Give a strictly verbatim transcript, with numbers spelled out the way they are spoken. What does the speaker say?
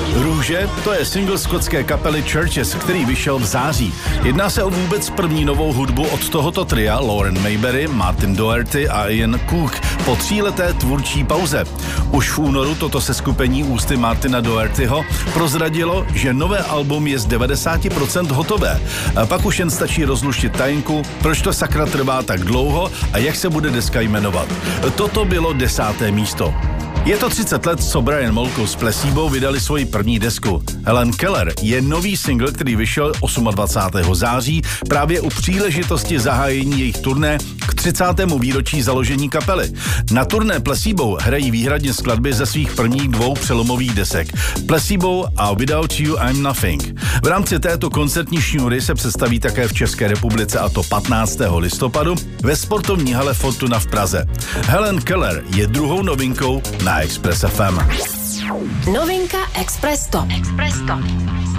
Růže, to je single skotské kapely Churches, který vyšel v září. Jedná se o vůbec první novou hudbu od tohoto tria Lauren Mayberry, Martin Doherty a Ian Cook po tříleté tvůrčí pauze. Už v únoru toto seskupení ústy Martina Dohertyho prozradilo, že nové album je z devadesát procent hotové. A pak už jen stačí rozluštit tajinku, proč to sakra trvá tak dlouho a jak se bude deska jmenovat. Toto bylo desáté místo. Je to třicet let, co Brian Molko s Placebo vydali svoji první desku. Helen Keller je nový single, který vyšel dvacátého osmého září právě u příležitosti zahájení jejich turné k třicátému výročí založení kapely. Na turné Placebo hrají výhradně skladby ze svých prvních dvou přelomových desek Placebo a Without You I'm Nothing. V rámci této koncertní šňůry se představí také v České republice, a to patnáctého listopadu ve sportovní hale Fortuna v Praze. Helen Keller je druhou novinkou na Express F M. Novinka Express Top. Express Top.